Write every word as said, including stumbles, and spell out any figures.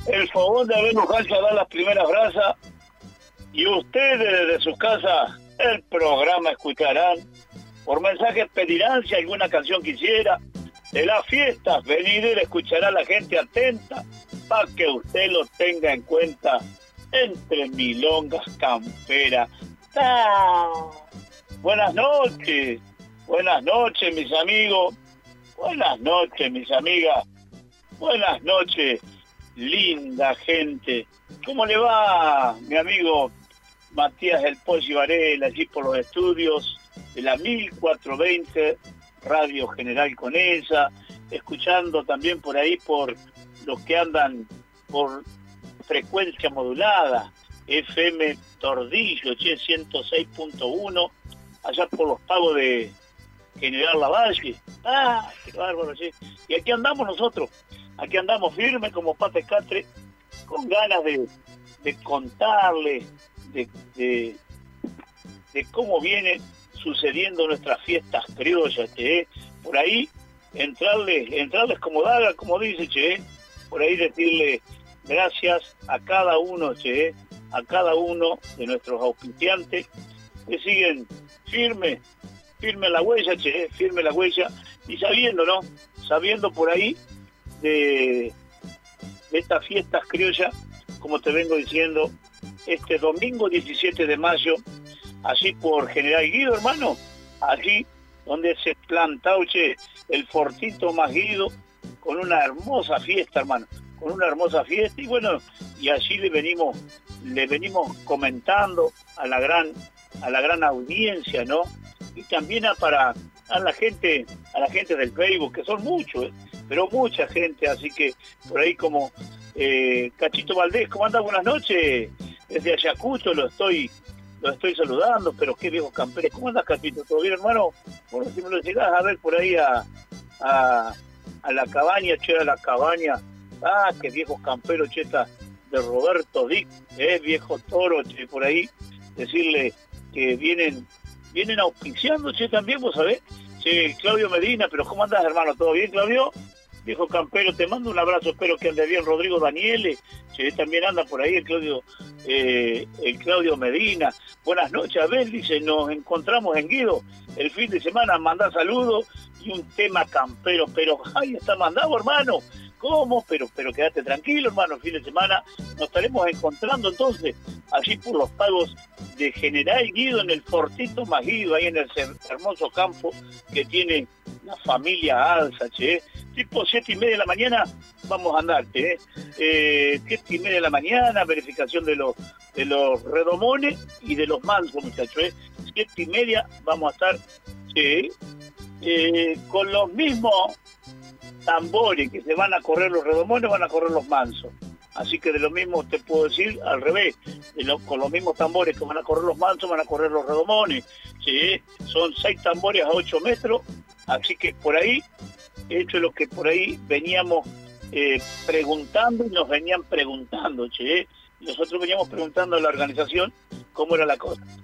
el fogón de Abel Luján ya da las primeras brasas y ustedes desde sus casas el programa escucharán. Por mensajes pedirán si alguna canción quisiera. De las fiestas venidera escuchará la gente atenta para que usted lo tenga en cuenta entre milongas camperas. ¡Ah! Buenas noches, buenas noches mis amigos, buenas noches mis amigas, buenas noches linda gente. ¿Cómo le va mi amigo Matías del Pollo Varela allí por los estudios de la mil cuatrocientos veinte Radio General Conesa, escuchando también por ahí por los que andan por frecuencia modulada, F M Tordillo, che, ciento seis punto uno, allá por los pagos de General Lavalle. ¡Ah, qué bárbaro, che! Y aquí andamos nosotros, aquí andamos firmes como pata de catre, con ganas de, de contarles de, de, de cómo viene sucediendo nuestras fiestas criollas, che, por ahí entrarles, entrarles como daga, como dice, che, por ahí decirle gracias a cada uno, che, a cada uno de nuestros auspiciantes que siguen firme, firme la huella, che, firme la huella, y sabiendo, ¿no? Sabiendo por ahí de, de estas fiestas criollas, como te vengo diciendo, este domingo diecisiete de mayo, allí por General Guido, hermano, allí donde se planta, che, el Fortito Más Guido, con una hermosa fiesta, hermano, con una hermosa fiesta, y bueno, y allí le venimos, le venimos comentando a la gran, a la gran audiencia, ¿no? Y también a para a la gente, a la gente del Facebook, que son muchos, ¿eh? Pero mucha gente, así que por ahí como eh, Cachito Valdés, ¿cómo anda? Buenas noches, desde Ayacucho lo estoy, lo estoy saludando, pero qué viejos camperos, ¿cómo andas, Cachito? ¿Todo bien, hermano? Bueno, si me lo llegás a ver por ahí a, a, a la cabaña, che, a la cabaña, ah, qué viejos camperos, cheta, de Roberto Dick, eh, viejo toro, che, por ahí, decirle que vienen, vienen auspiciando, che, también, vos sabés, che, Claudio Medina, pero ¿cómo andás, hermano? ¿Todo bien, Claudio? Viejo campero, te mando un abrazo, espero que ande bien. Rodrigo Daniele, che, también anda por ahí el Claudio, eh, el Claudio Medina. Buenas noches, Abel, dice, nos encontramos en Guido el fin de semana, mandá saludos y un tema campero, pero ahí está mandado, hermano. ¿Cómo? Pero, pero quédate tranquilo, hermano, el fin de semana nos estaremos encontrando entonces allí por los pagos de General Guido en el Fortito Más Guido, ahí en el hermoso campo que tiene la familia Alza, che. Tipo siete y media de la mañana vamos a andar, che. Eh, siete y media de la mañana, verificación de los de los redomones y de los mansos, muchachos, eh. Siete y media vamos a estar, che, eh, con los mismos tambores que se van a correr los redomones, van a correr los mansos. Así que de lo mismo te puedo decir al revés, de lo, con los mismos tambores que van a correr los mansos, van a correr los redomones. ¿Sí? Son seis tambores a ocho metros, así que por ahí, esto es lo que por ahí veníamos eh, preguntando y nos venían preguntando, ¿sí? Nosotros veníamos preguntando a la organización cómo era la cosa.